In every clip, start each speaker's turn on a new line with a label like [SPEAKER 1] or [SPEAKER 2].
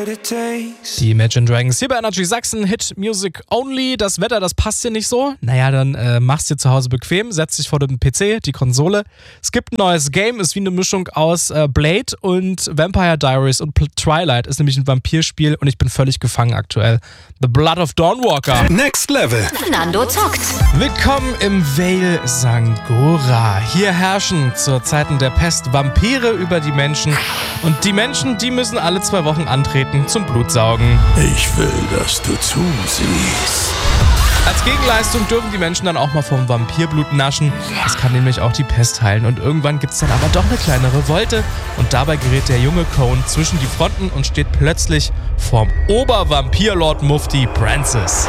[SPEAKER 1] Die Imagine Dragons hier bei Energy Sachsen, Hit Music Only. Das Wetter, das passt dir nicht so? Naja, dann mach's dir zu Hause bequem, setz dich vor den PC, die Konsole. Es gibt ein neues Game, ist wie eine Mischung aus Blade und Vampire Diaries und Twilight. Ist nämlich ein Vampirspiel und ich bin völlig gefangen aktuell. The Blood of Dawnwalker.
[SPEAKER 2] Next Level.
[SPEAKER 3] Nando zockt.
[SPEAKER 1] Willkommen im Vale Sangora. Hier herrschen zur Zeiten der Pest Vampire über die Menschen. Und die Menschen, die müssen alle 2 Wochen antreten zum Blutsaugen.
[SPEAKER 2] Ich will, dass du zusiehst.
[SPEAKER 1] Als Gegenleistung dürfen die Menschen dann auch mal vom Vampirblut naschen. Das kann nämlich auch die Pest heilen. Und irgendwann gibt es dann aber doch eine kleine Revolte. Und dabei gerät der junge Cohn zwischen die Fronten und steht plötzlich vorm Obervampir-Lord Mufti Francis.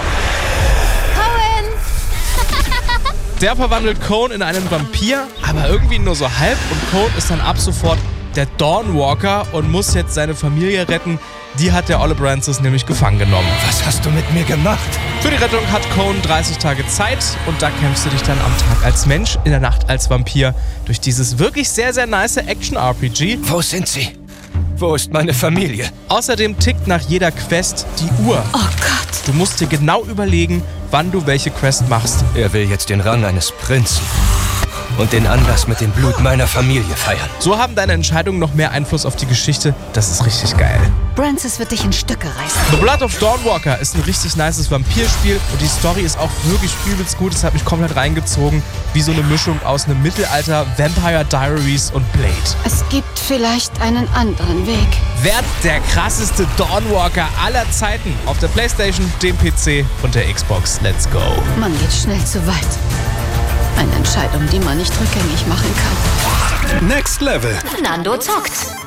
[SPEAKER 1] Der verwandelt Cohn in einen Vampir, aber irgendwie nur so halb. Und Cohn ist dann ab sofort der Dawnwalker und muss jetzt seine Familie retten. Die hat der olle Francis nämlich gefangen genommen.
[SPEAKER 2] Was hast du mit mir gemacht?
[SPEAKER 1] Für die Rettung hat Cohn 30 Tage Zeit und da kämpfst du dich dann am Tag als Mensch, in der Nacht als Vampir durch dieses wirklich sehr, sehr nice Action-RPG.
[SPEAKER 2] Wo sind sie? Wo ist meine Familie?
[SPEAKER 1] Außerdem tickt nach jeder Quest die Uhr.
[SPEAKER 3] Oh Gott.
[SPEAKER 1] Du musst dir genau überlegen, wann du welche Quest machst.
[SPEAKER 2] Er will jetzt den Rang eines Prinzen und den Anlass mit dem Blut meiner Familie feiern.
[SPEAKER 1] So haben deine Entscheidungen noch mehr Einfluss auf die Geschichte. Das ist richtig geil.
[SPEAKER 3] Francis wird dich in Stücke reißen.
[SPEAKER 1] The Blood of Dawnwalker ist ein richtig nices Vampirspiel und die Story ist auch wirklich übelst gut. Es hat mich komplett reingezogen, wie so eine Mischung aus einem Mittelalter, Vampire Diaries und Blade.
[SPEAKER 3] Es gibt vielleicht einen anderen Weg.
[SPEAKER 1] Werd der krasseste Dawnwalker aller Zeiten auf der PlayStation, dem PC und der Xbox. Let's go.
[SPEAKER 3] Man geht schnell zu weit. Eine Entscheidung, die man nicht rückgängig machen kann.
[SPEAKER 2] Next Level.
[SPEAKER 3] Nando zockt.